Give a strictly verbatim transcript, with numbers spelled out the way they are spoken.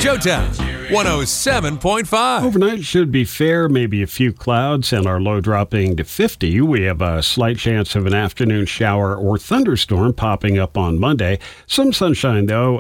Showtime one oh seven point five. Overnight should be fair, maybe a few clouds, and our low dropping to fifty. We have a slight chance of an afternoon shower or thunderstorm popping up on Monday. Some sunshine, though,